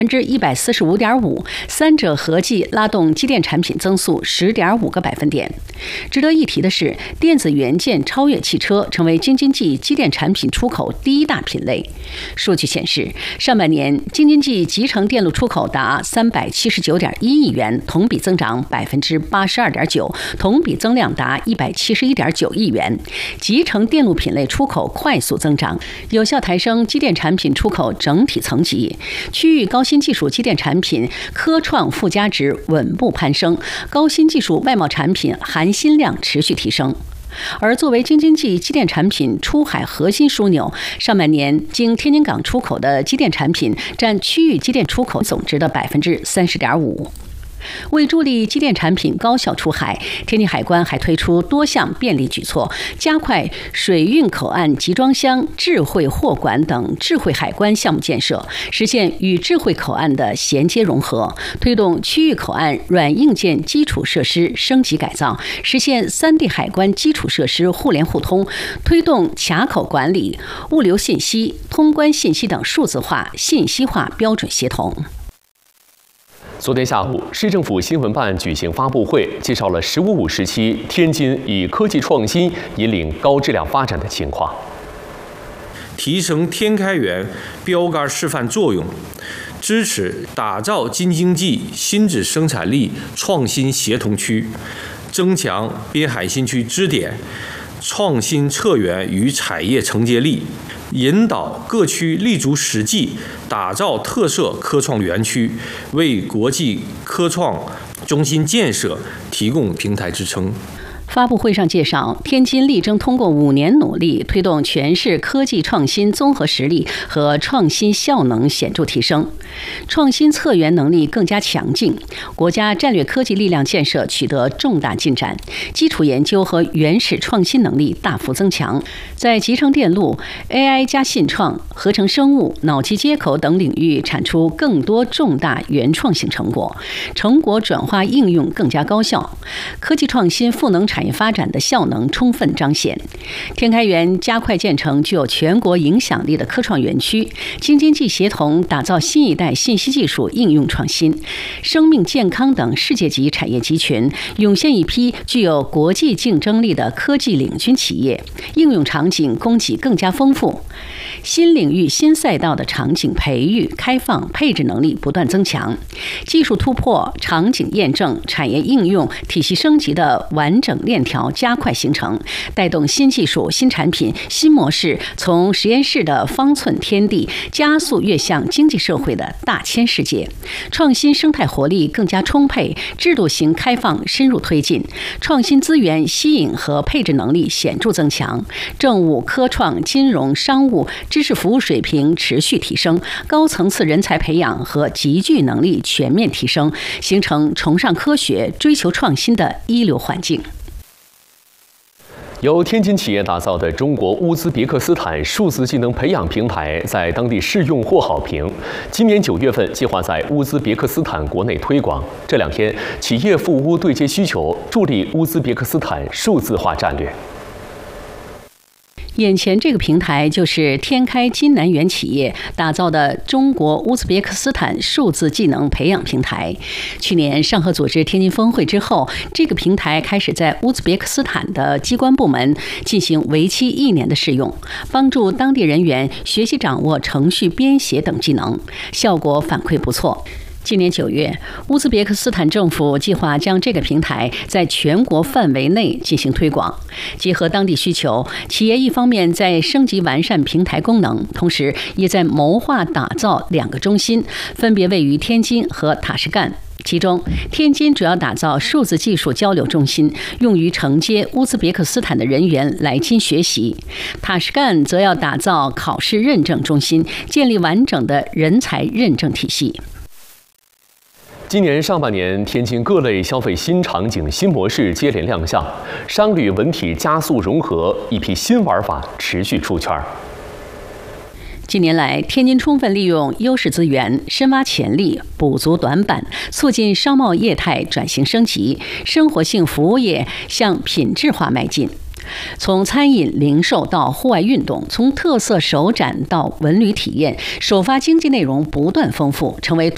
145.5%，三者合计拉动机电产品增速10.5个百分点。值得一提的是，电子元件超越汽车，成为京津冀机电产品出口第一大品类。数据显示，上半年京津冀集成电路出口达379.1亿元，同比增长82.9%，同比增量达171.9亿元。集成电路品类出口快速增长，有效抬升机电产品出口整体层级。区域高新技术机电产品科创附加值稳步攀升，高新技术外贸产品含新量持续提升。而作为京津冀机电产品出海核心枢纽，上半年经天津港出口的机电产品占区域机电出口总值的30.5%。为助力机电产品高效出海，天津海关还推出多项便利举措，加快水运口岸集装箱、智慧货管等智慧海关项目建设，实现与智慧口岸的衔接融合，推动区域口岸软硬件基础设施升级改造，实现3地海关基础设施互联互通，推动卡口管理、物流信息、通关信息等数字化、信息化标准协同。 昨天下午，市政府新闻办举行发布会，介绍了“15+5”时期天津以科技创新引领高质量发展的情况， 提升天开源标杆示范作用，支持打造京津冀新质生产力创新协同区，增强滨海新区支点、创新策源与产业承接力，引导各区立足实际，打造特色科创园区，为国际科创中心建设提供平台支撑。 发布会上介绍，天津力争通过5年努力，推动全市科技创新综合实力和创新效能显著提升，创新策源能力更加强劲，国家战略科技力量建设取得重大进展，基础研究和原始创新能力大幅增强，在集成电路、AI 加信创、合成生物、脑机接口等领域产出更多重大原创性成果，成果转化应用更加高效，科技创新赋能产业发展的效能充分彰显。天开源加快建成具有全国影响力的科创园区，京津冀协同打造新一代信息技术应用创新、生命健康等世界级产业集群，涌现一批具有国际竞争力的科技领军企业，应用场景供给更加丰富，新领域新赛道的场景培育、开放、配置能力不断增强，技术突破、场景验证、产业应用、体系升级的完整链条加快形成，带动新技术、新产品、新模式从实验室的方寸天地加速跃向经济社会的大千世界，创新生态活力更加充沛，制度型开放深入推进，创新资源吸引和配置能力显著增强，政务、科创、金融、商务、知识服务水平持续提升，高层次人才培养和集聚能力全面提升，形成崇尚科学、追求创新的一流环境。 由天津企业打造的中国乌兹别克斯坦数字技能培养平台在当地试用获好评。今年9月份计划在乌兹别克斯坦国内推广。这2天，企业赴乌对接需求，助力乌兹别克斯坦数字化战略。 眼前这个平台就是天开金南园企业打造的中国乌兹别克斯坦数字技能培养平台。去年上合组织天津峰会之后，这个平台开始在乌兹别克斯坦的机关部门进行为期1年的试用，帮助当地人员学习掌握程序编写等技能，效果反馈不错。今年9月，乌兹别克斯坦政府计划将这个平台在全国范围内进行推广。结合当地需求，企业一方面在升级完善平台功能，同时也在谋划打造2个中心，分别位于天津和塔什干。其中，天津主要打造数字技术交流中心，用于承接乌兹别克斯坦的人员来津学习；塔什干则要打造考试认证中心，建立完整的人才认证体系。 今年上半年，天津各类消费新场景、新模式接连亮相，商旅文体加速融合，一批新玩法持续出圈。 近年来，天津充分利用优势资源，深挖潜力，补足短板，促进商贸业态转型升级，生活性服务业向品质化迈进。从餐饮、零售到户外运动，从特色首展到文旅体验，首发经济内容不断丰富，成为